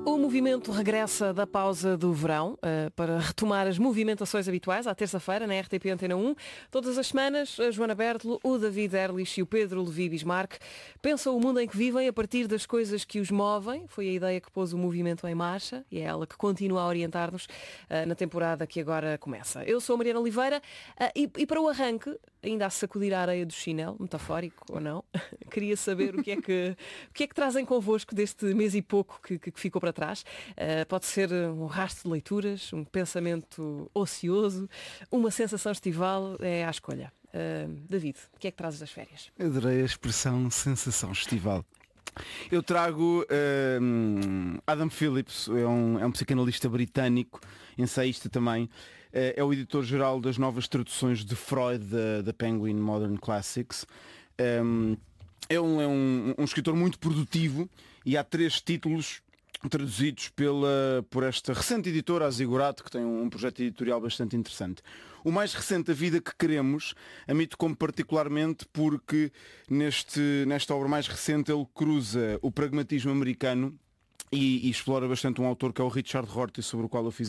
O movimento regressa da pausa do verão para retomar as movimentações habituais à terça-feira na RTP Antena 1. Todas as semanas, a Joana Bertolo, o David Erlich e o Pedro Levi Bismarck pensam o mundo em que vivem a partir das coisas que os movem. Foi a ideia que pôs o movimento em marcha e é ela que continua a orientar-nos na temporada que agora começa. Eu sou a Mariana Oliveira e para o arranque, ainda a sacudir a areia do chinelo, metafórico ou não, queria saber o que é que trazem convosco deste mês e pouco que ficou para trás. Pode ser um rastro de leituras, um pensamento ocioso, uma sensação estival, é à escolha. David, o que é que trazes das férias? Adorei a expressão sensação estival. Eu trago Adam Phillips, é um psicanalista britânico, ensaísta também, é o editor-geral das novas traduções de Freud da Penguin Modern Classics. É um escritor muito produtivo e há 3 títulos traduzidos por esta recente editora, a Ziggurat, que tem um projeto editorial bastante interessante. O mais recente, A Vida que Queremos, a mim tocou-me particularmente porque nesta obra mais recente ele cruza o pragmatismo americano e explora bastante um autor que é o Richard Rorty, sobre o qual eu fiz